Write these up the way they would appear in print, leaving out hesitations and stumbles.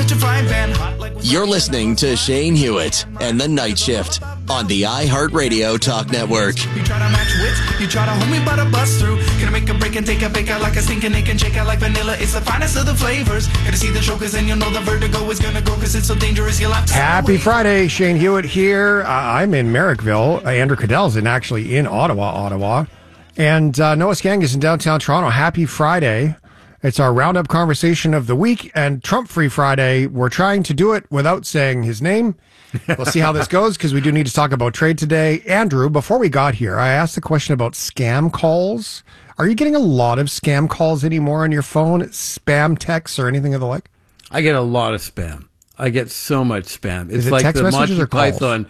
with your frying pan hot like. You're listening to Shane Hewitt and the Night Shift on the iHeartRadio Talk Network. You try to match wits, you try to hold me by the bus through. Gonna make a break and take a bake out like a stinking egg and shake out like vanilla. It's the finest of the flavors. Gonna see the show cause then you'll know the vertigo is gonna go cause it's so dangerous you'll have to. Happy Friday, Shane Hewitt here. I'm in Merrickville. Andrew Cadell's actually in Ottawa. And Noah Skang is in downtown Toronto. Happy Friday. It's our roundup conversation of the week and Trump-free Friday. We're trying to do it without saying his name. We'll see how this goes because we do need to talk about trade today. Andrew, before we got here, I asked the question about scam calls. Are you getting a lot of scam calls anymore on your phone, spam texts or anything of the like? I get a lot of spam. I get so much spam. It's it like text the messages Monty or calls? Python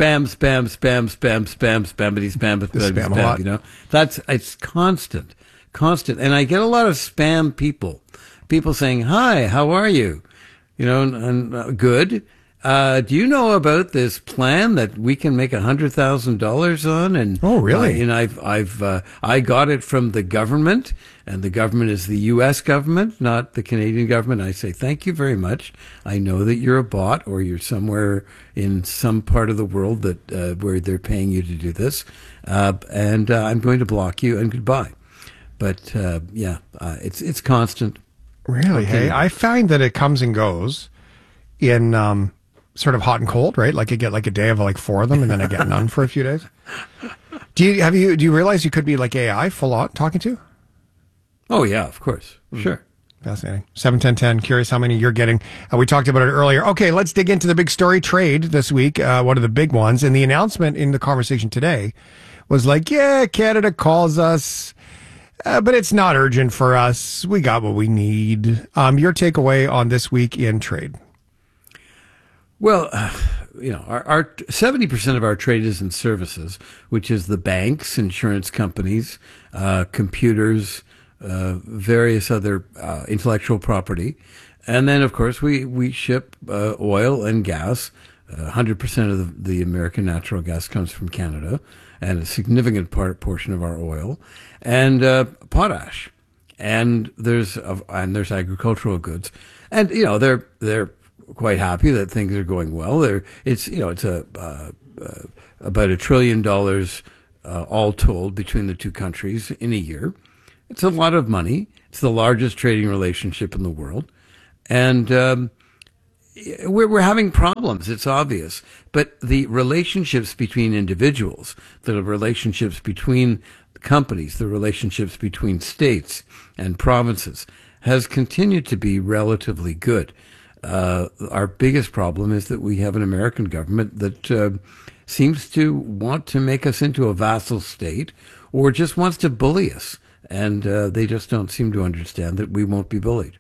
spam, you know. It's constant. And I get a lot of spam people saying, "Hi, how are you?" You know, and good. Do you know about this plan that we can make $100,000 on? And oh, really? And I got it from the government, and the government is the U.S. government, not the Canadian government. I say thank you very much. I know that you're a bot, or you're somewhere in some part of the world that where they're paying you to do this, and I'm going to block you and goodbye. But it's constant. Really? Okay. Hey, I find that it comes and goes in. Sort of hot and cold, right? Like you get like a day of like 4 of them, and then I get none for a few days. Do you realize you could be like AI full on talking to? Oh yeah, of course, sure. Fascinating. 71010. Curious how many you're getting. We talked about it earlier. Okay, let's dig into the big story trade this week. One of the big ones, and the announcement in the conversation today was like, yeah, Canada calls us. But it's not urgent for us. We got what we need. Your takeaway on this week in trade? Well, our 70% of our trade is in services, which is the banks, insurance companies, computers, various other intellectual property. And then, of course, we ship oil and gas. 100% of the American natural gas comes from Canada, and a significant portion of our oil, and potash. And there's agricultural goods. And, they're quite happy that things are going well. It's about $1 trillion all told between the two countries in a year. It's a lot of money. It's the largest trading relationship in the world, and we're having problems. It's obvious, but the relationships between individuals, the relationships between companies, the relationships between states and provinces has continued to be relatively good. Our biggest problem is that we have an American government that seems to want to make us into a vassal state or just wants to bully us. And they just don't seem to understand that we won't be bullied.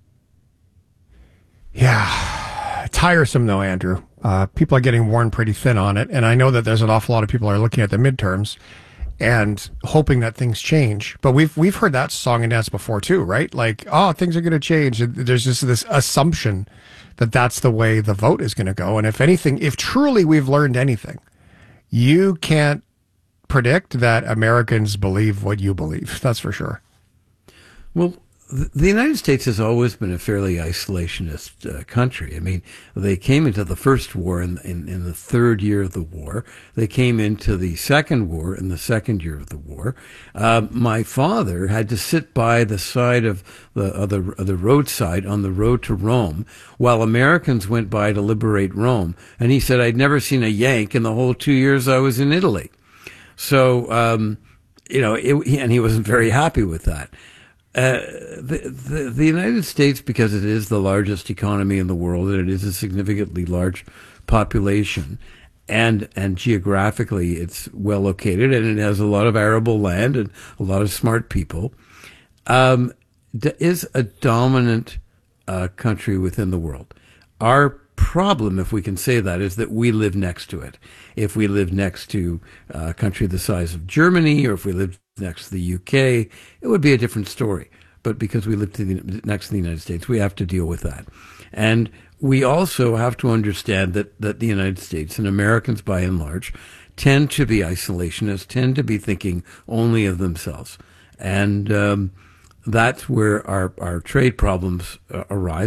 Yeah. Tiresome, though, Andrew. People are getting worn pretty thin on it. And I know that there's an awful lot of people are looking at the midterms and hoping that things change. But we've heard that song and dance before too, right? Like, oh, things are going to change. There's just this assumption that that's the way the vote is going to go. And if anything, if truly we've learned anything, you can't predict that Americans believe what you believe. That's for sure. Well, the United States has always been a fairly isolationist country. I mean, they came into the first war in the third year of the war. They came into the second war in the second year of the war. My father had to sit by the side of the roadside on the road to Rome while Americans went by to liberate Rome. And he said, I'd never seen a Yank in the whole 2 years I was in Italy. So, and he wasn't very happy with that. The United States, because it is the largest economy in the world and it is a significantly large population, and geographically it's well located and it has a lot of arable land and a lot of smart people, is a dominant country within the world. Our problem, if we can say that, is that we live next to it. If we live next to a country the size of Germany, or if we live next to the UK, it would be a different story. But because we live next to the United States, we have to deal with that. And we also have to understand that the United States, and Americans by and large, tend to be isolationists, tend to be thinking only of themselves. And that's where our trade problems arise.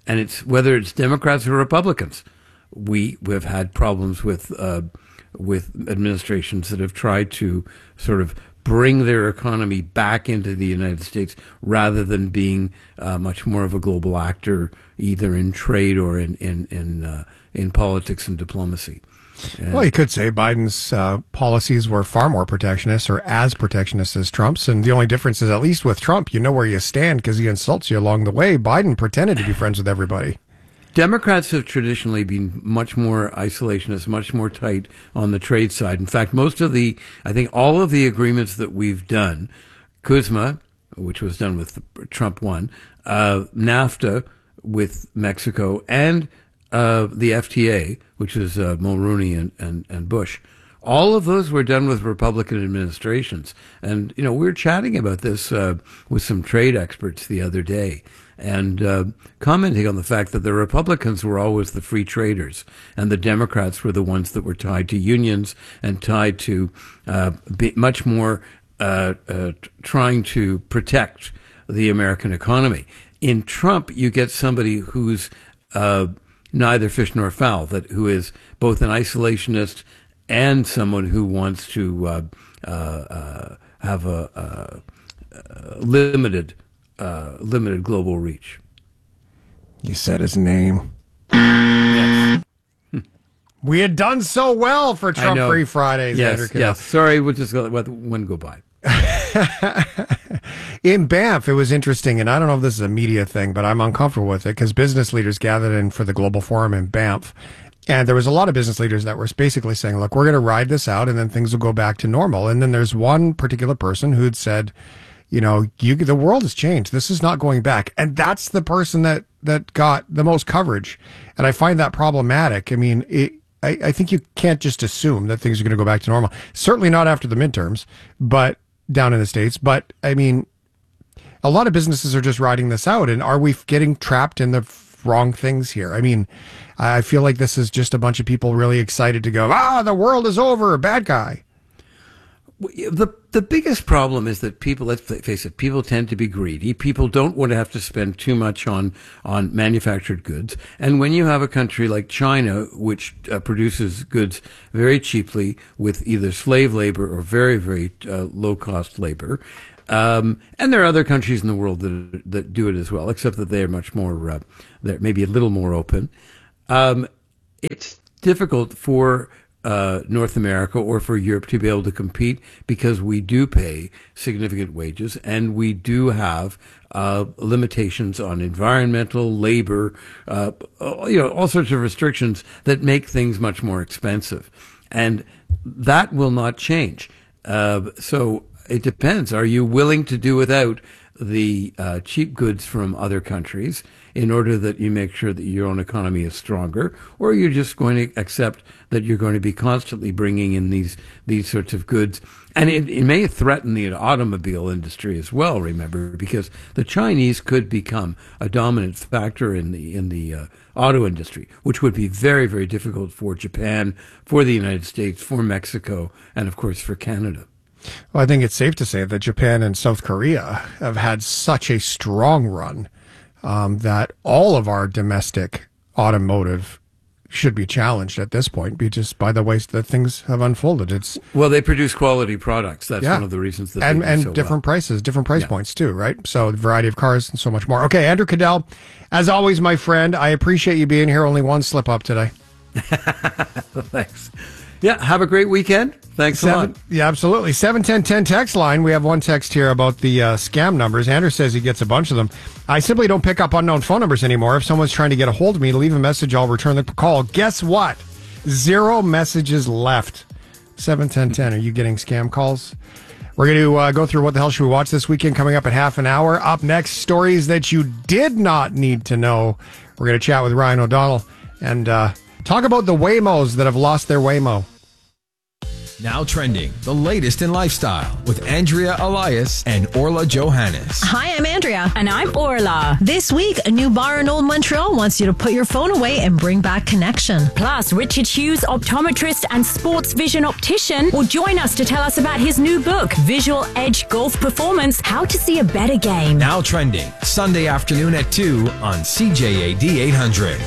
and it's whether it's Democrats or Republicans. We've had problems with administrations that have tried to sort of bring their economy back into the United States rather than being much more of a global actor, either in trade or in politics and diplomacy. Well, you could say Biden's policies were far more protectionist or as protectionist as Trump's. And the only difference is, at least with Trump, you know where you stand because he insults you along the way. Biden pretended to be friends with everybody. Democrats have traditionally been much more isolationist, much more tight on the trade side. In fact, I think all of the agreements that we've done, CUSMA, which was done with Trump 1, NAFTA with Mexico, and the FTA, which was Mulroney and Bush. All of those were done with Republican administrations. And, we were chatting about this with some trade experts the other day and commenting on the fact that the Republicans were always the free traders and the Democrats were the ones that were tied to unions and tied to be much more trying to protect the American economy. In Trump, you get somebody who's neither fish nor fowl, who is both an isolationist and someone who wants to have a limited global reach. You said his name. Yes. We had done so well for Trump-free Fridays, yes, Andrew Cadell. Yes, sorry, we'll just let one go by. In Banff, it was interesting, and I don't know if this is a media thing, but I'm uncomfortable with it because business leaders gathered in for the Global Forum in Banff. And there was a lot of business leaders that were basically saying, look, we're going to ride this out and then things will go back to normal. And then there's one particular person who'd said, the world has changed. This is not going back. And that's the person that got the most coverage. And I find that problematic. I mean, I think you can't just assume that things are going to go back to normal. Certainly not after the midterms, but down in the States. But I mean, a lot of businesses are just riding this out. And are we getting trapped in the wrong things here? I mean, I feel like this is just a bunch of people really excited to go, the world is over, bad guy. The biggest problem is that people, let's face it, people tend to be greedy. People don't want to have to spend too much on manufactured goods. And when you have a country like China, which produces goods very cheaply with either slave labor or very, very low-cost labor, and there are other countries in the world that do it as well, except that they are much more, they're maybe a little more open. It's difficult for North America or for Europe to be able to compete because we do pay significant wages and we do have limitations on environmental, labor, all sorts of restrictions that make things much more expensive. And that will not change. So it depends. Are you willing to do without the cheap goods from other countries in order that you make sure that your own economy is stronger, or are you just going to accept that you're going to be constantly bringing in these sorts of goods? And it may threaten the automobile industry as well, remember, because the Chinese could become a dominant factor in the auto industry, which would be very, very difficult for Japan, for the United States, for Mexico, and of course for Canada. Well, I think it's safe to say that Japan and South Korea have had such a strong run that all of our domestic automotive should be challenged at this point, just by the ways that things have unfolded. They produce quality products. That's one of the reasons that and they do so different well. prices, different price points too, right? So a variety of cars and so much more. Okay, Andrew Cadell, as always, my friend, I appreciate you being here. Only one slip up today. Thanks. Yeah, have a great weekend. Thanks a lot. Yeah, absolutely. 71010 text line. We have one text here about the scam numbers. Andrew says he gets a bunch of them. I simply don't pick up unknown phone numbers anymore. If someone's trying to get a hold of me, leave a message, I'll return the call. Guess what? 0 messages left. 71010. Are you getting scam calls? We're going to go through what the hell should we watch this weekend coming up at half an hour. Up next, stories that you did not need to know. We're going to chat with Ryan O'Donnell and talk about the Waymos that have lost their Waymo. Now trending, the latest in lifestyle with Andrea Elias and Orla Johannes. Hi, I'm Andrea. And I'm Orla. This week, a new bar in Old Montreal wants you to put your phone away and bring back connection. Plus, Richard Hughes, optometrist and sports vision optician, will join us to tell us about his new book, Visual Edge Golf Performance, How to See a Better Game. Now trending, Sunday afternoon at 2 on CJAD 800.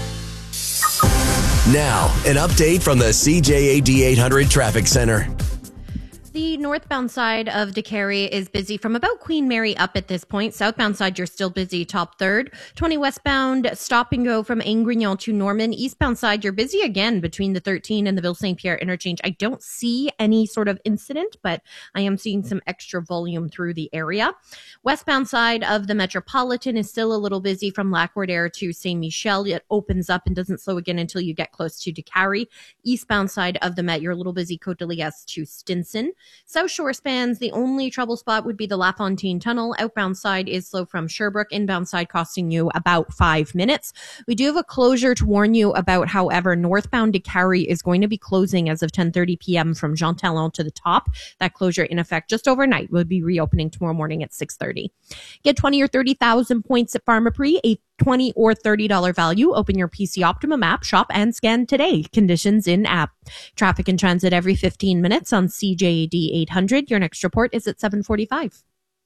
Now, an update from the CJAD 800 Traffic Center. The northbound side of DeCary is busy from about Queen Mary up at this point. Southbound side, you're still busy, top third. 20 westbound, stop and go from Angrignon to Norman. Eastbound side, you're busy again between the 13 and the Ville St. Pierre interchange. I don't see any sort of incident, but I am seeing some extra volume through the area. Westbound side of the Metropolitan is still a little busy from Lac-Air to Saint Michel. It opens up and doesn't slow again until you get close to DeCary. Eastbound side of the Met, you're a little busy Côte de Liesse to Stinson. South Shore spans, the only trouble spot would be the LaFontaine Tunnel. Outbound side is slow from Sherbrooke. Inbound side costing you about 5 minutes. We do have a closure to warn you about, however, northbound DeCary is going to be closing as of 10:30 p.m. from Jean Talon to the top. That closure in effect just overnight will be reopening tomorrow morning at 6:30. Get 20 or 30,000 points at Pharmaprix, a $20 or $30 value. Open your PC Optimum app, shop and scan today. Conditions in app. Traffic and transit every 15 minutes on CJAD 800. Your next report is at 7:45.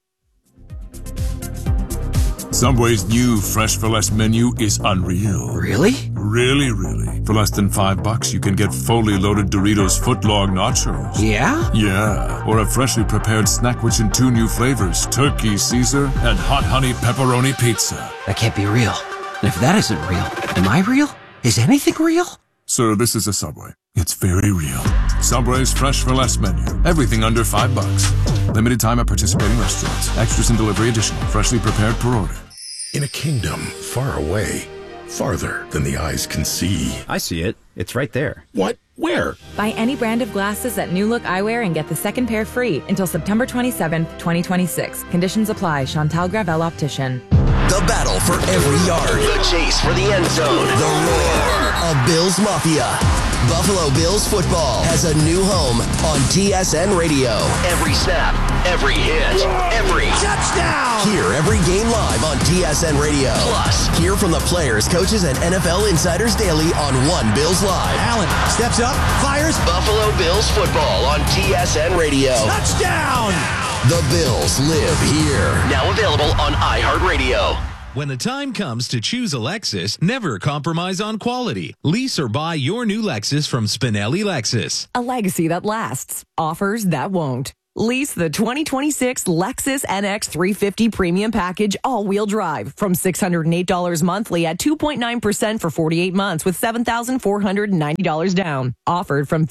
Subway's new Fresh for Less menu is unreal. Really? Really, really. For less than $5, you can get fully loaded Doritos footlong nachos. Yeah? Yeah. Or a freshly prepared snack rich in 2 new flavors, Turkey Caesar and Hot Honey Pepperoni Pizza. That can't be real. And if that isn't real, am I real? Is anything real? Sir, this is a Subway. It's very real. Subway's Fresh for Less menu. Everything under $5. Limited time at participating restaurants. Extras and delivery additional. Freshly prepared per order. In a kingdom far away, farther than the eyes can see. I see it. It's right there. What? Where? Buy any brand of glasses at New Look Eyewear and get the second pair free until September 27th, 2026. Conditions apply. Chantal Gravel Optician. The battle for every yard. The chase for the end zone. The roar of Bills Mafia. Buffalo Bills football has a new home on TSN Radio. Every snap, every hit, every touchdown. Hear every game live on TSN Radio. Plus, hear from the players, coaches, and NFL insiders daily on One Bills Live. Allen steps up, fires. Buffalo Bills football on TSN Radio. Touchdown! The Bills live here. Now available on iHeartRadio. When the time comes to choose a Lexus, never compromise on quality. Lease or buy your new Lexus from Spinelli Lexus. A legacy that lasts. Offers that won't. Lease the 2026 Lexus NX 350 Premium Package all-wheel drive from $608 monthly at 2.9% for 48 months with $7,490 down. Offered from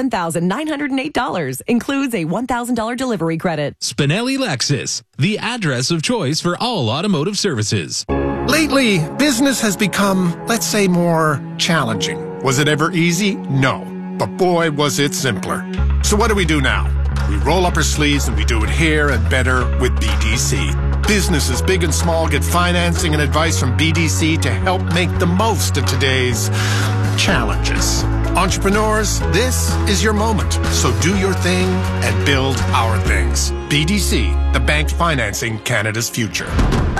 $57,908. Includes a $1,000 delivery credit. Spinelli Lexus, the address of choice for all automotive services. Lately, business has become, let's say, more challenging. Was it ever easy? No. But boy, was it simpler. So what do we do now? We roll up our sleeves and we do it here and better with BDC. Businesses big and small get financing and advice from BDC to help make the most of today's challenges. Entrepreneurs, this is your moment. So do your thing and build our things. BDC, the bank financing Canada's future.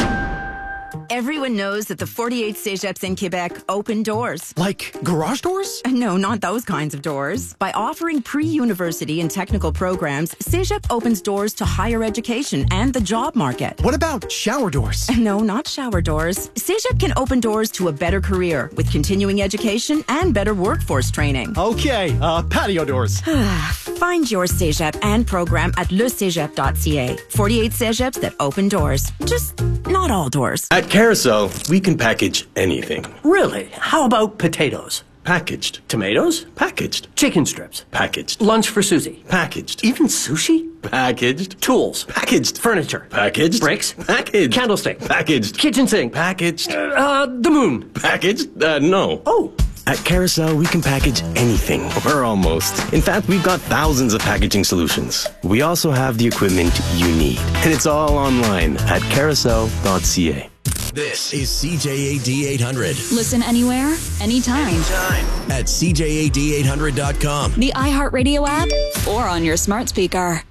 Everyone knows that the 48 Cégeps in Quebec open doors. Like garage doors? No, not those kinds of doors. By offering pre-university and technical programs, Cégep opens doors to higher education and the job market. What about shower doors? No, not shower doors. Cégep can open doors to a better career with continuing education and better workforce training. Okay, patio doors. Find your Cégep and program at lecégep.ca. 48 Cégeps that open doors. Just not all doors. At Carousel, we can package anything. Really? How about potatoes? Packaged. Tomatoes? Packaged. Chicken strips? Packaged. Lunch for Susie? Packaged. Even sushi? Packaged. Tools? Packaged. Furniture? Packaged. Bricks? Packaged. Candlestick? Packaged. Kitchen sink? Packaged. The moon? Packaged? No. Oh. At Carousel, we can package anything, or almost. In fact, we've got thousands of packaging solutions. We also have the equipment you need. And it's all online at carousel.ca. This is CJAD 800. Listen anywhere, anytime. At CJAD800.com. The iHeartRadio app or on your smart speaker.